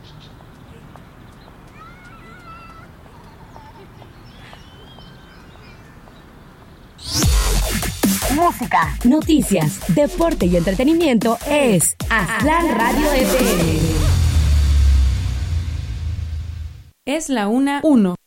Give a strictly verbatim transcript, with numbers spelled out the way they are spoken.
Música, noticias, deporte y entretenimiento es Aztlán Radio F M. Es la una uno.